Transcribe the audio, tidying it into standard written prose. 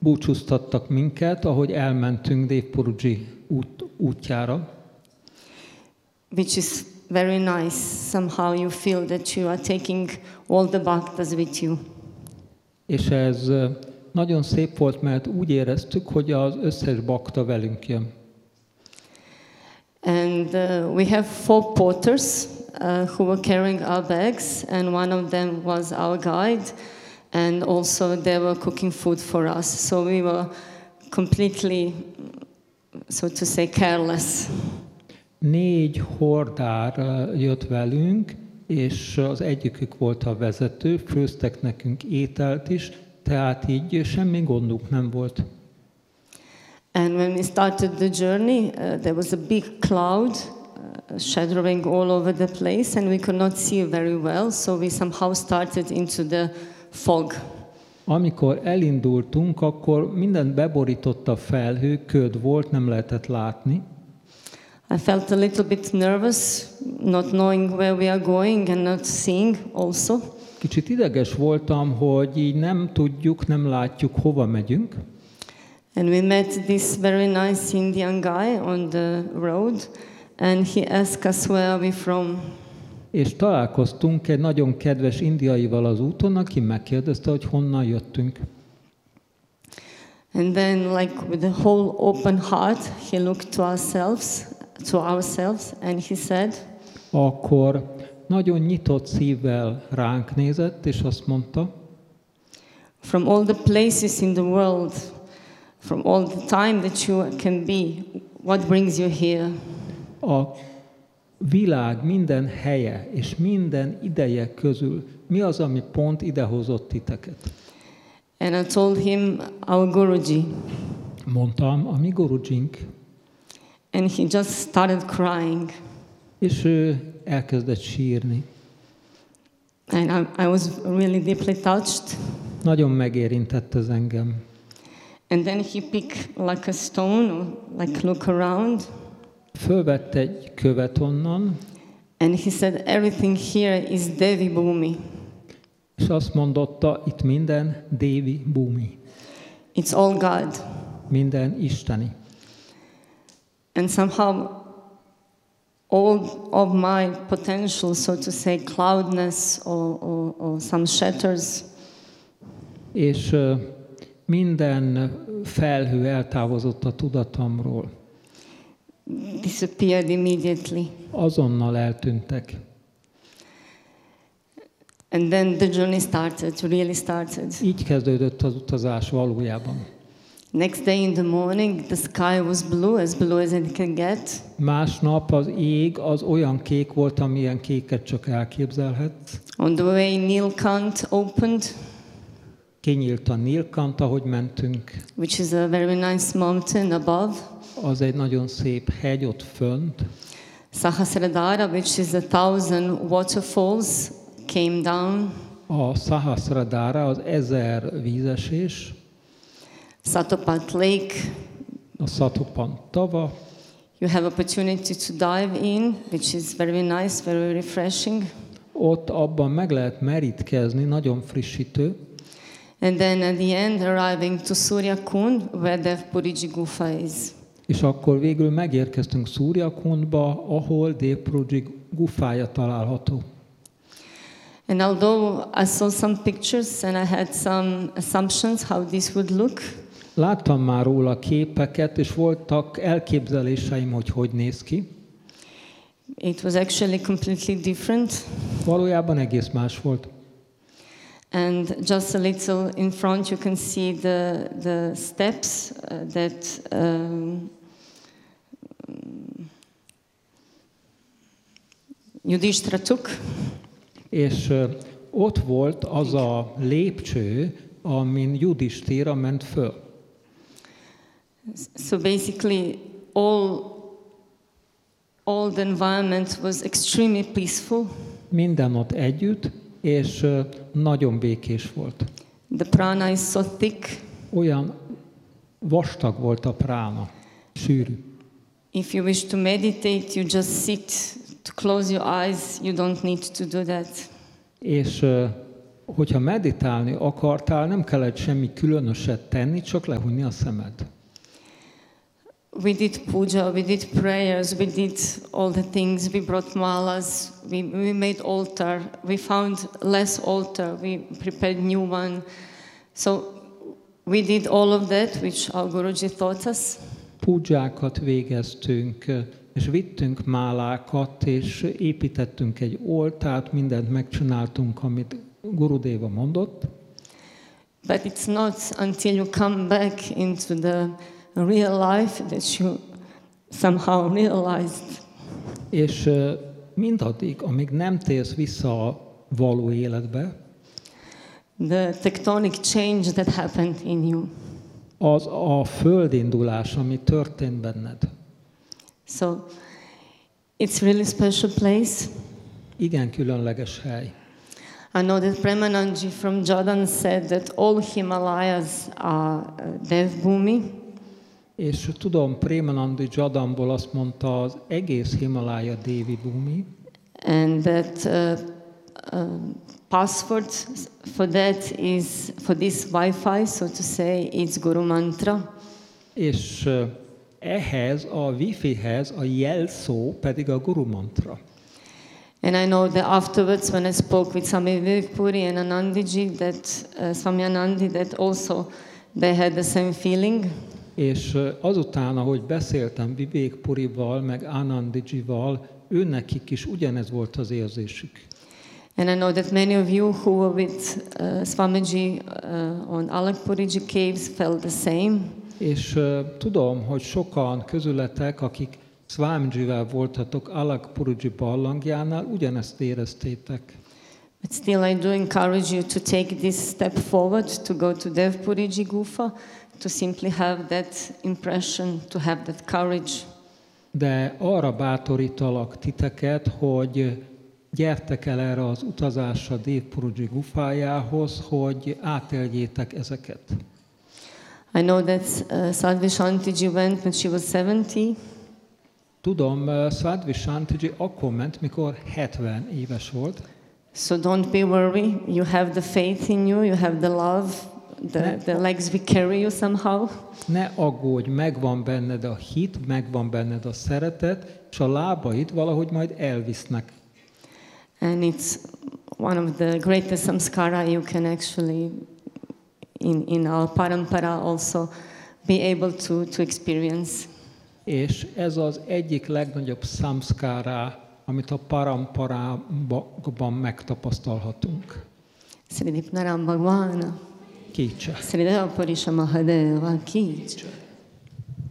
búcsúztattak minket, ahogy elmentünk Dev Puruji útjára. Which is very nice. Somehow you feel that you are taking all the bhaktas with you. És ez nagyon szép volt, mert úgy éreztük, hogy az összes bakta velünk jön. And we have 4 porters who were carrying our bags, and one of them was our guide, and also they were cooking food for us. So we were completely, so to say, careless. 4 hordár jött velünk, és az egyikük volt a vezető, főztek nekünk ételt is, tehát így semmi gondunk nem volt. And when we started the journey, there was a big cloud shadowing all over the place, and we could not see very well, so we somehow started into the fog. Amikor elindultunk, akkor mindent beborított a felhő, köd volt, nem lehetett látni. I felt a little bit nervous, not knowing where we are going and not seeing also. Kicsit ideges voltam, hogy így nem tudjuk, nem látjuk, hova megyünk. And we met this very nice Indian guy on the road, and he asked us where are we from. És találkoztunk egy nagyon kedves indiaival az úton, aki megkérdezte, hogy honnan jöttünk. And then, like with a whole open heart, he looked to ourselves, and he said, Akkor nagyon nyitott szívvel ránk nézett, és azt mondta, from all the places in the world, from all the time that you can be, what brings you here? a világ minden helye és minden ideje közül mi az, ami pont idehozott titeket? And I told him, our Guruji. Mondtam, a mi Gurujink. And he just started crying. És ő elkezdett sírni. And I was really deeply touched. Nagyon megérintett ez engem. And then he picked like a stone, like look around. Fölvett egy követ onnan, And he said, everything here is Devi Bhumi. és azt mondotta, itt minden Devi Bhumi. It's all God. Minden isteni. And somehow all of my potential, so to say, cloudness or some shatters, És minden felhő eltávozott a tudatomról. disappeared immediately. Azonnal eltűntek. And then the journey really started. Így kezdődött az utazás valójában. Next day in the morning, the sky was blue as it can get. Másnap az ég az olyan kék volt, amilyen kéket csak elképzelhetsz. On the way, Nilkant opened, Kinyílt a Nilkant, ahogy mentünk. which is a very nice mountain above. Az egy nagyon szép hegy ott fönt. Sahasradhara, which is 1,000 waterfalls, came down. A Sahasradhara az 1000 vízesés. Satopat Lake, A Satopan tava. you have opportunity to dive in, which is very nice, very refreshing. Ott abban meg lehet merítkezni, nagyon frissítő. And then at the end, arriving to Surya Kund, where Dev Puriji Gufa is. És akkor végül megérkeztünk Surya-kundba, ahol Dev Puruji gufája található. And although I saw some pictures and I had some assumptions how this would look, Láttam már róla képeket, és voltak elképzeléseim, hogy néz ki. it was actually completely different. Valójában egész más volt. And just a little in front, you can see the steps that Yudhishthira took. És ott volt az a lépcső, amin Yudhishthira ment föl. So basically, all the environment was extremely peaceful. Minden ott együtt, és nagyon békés volt. The prana is so thick. Olyan vastag volt a prána, sűrű. If you wish to meditate, you just sit, to close your eyes. You don't need to do that. És hogyha meditálni akartál, nem kellett semmi különöset tenni, csak lehunni a szemed. We did puja, we did prayers, we did all the things. We brought malas, we made altar. We found less altar, we prepared new one. So we did all of that, which our Guruji taught us. Pudzsákat végeztünk, és vittünk málákat, és építettünk egy oltárt, mindent megcsináltunk, amit Gurudeva mondott. But it's not until you come back into the real life that you somehow realized. És mindaddig, amíg nem térsz vissza a való életbe, The tectonic change that happened in you. az a földindulás, ami történt benned. So it's really special place. Igen különleges hely. I know that Premanandji from Jordan said that all Himalayas are Devbhumi. És tudom, Premanandi Jadanból azt mondta, az egész Himalája Devi Bhumi, And that password for that is, for this Wi-Fi, so to say, it's Guru Mantra. és ehhez, a Wi-Fi-hez a jelszó pedig a Guru Mantra. And I know that afterwards, when I spoke with Swami Vivek Puri and Anandiji, that Swami Anandi, that also they had the same feeling. És azután, ahogy beszéltem Vivek Purival, meg Anandijival, őnekik is ugyanez volt az érzésük. And I know that many of you who were with Swamiji on Alakpuriji caves felt the same. És tudom, hogy sokan közületek, akik Swamijivel voltatok Alakpuriji barlangjánál, ugyanezt éreztétek. But still I do encourage you to take this step forward, to go to Devpuriji Gufa, to simply have that impression, to have that courage. De arra bátorítalak titeket, hogy gyertek el erre az utazásra Devpuriji gufájához, hogy átéljétek ezeket. I know that Sadhvi Shantiji went when she was 70. Tudom, Sadhvi Shantiji akkor ment, mikor 70 éves volt. So don't be worried. You have the faith in you, you have the love, the legs will carry you somehow. Ne aggódj, megvan benned a hit, megvan benned a szeretet, és a lábaid valahogy majd elvisznek. And it's one of the greatest samskara you can actually, in our parampara also, be able to experience. És ez az egyik legnagyobb samskara, amit a paramparában megtapasztalhatunk. Sri Dipnaram Bhagwana, Kicse. Sri Deva Purisha Mahadeva, Kicse.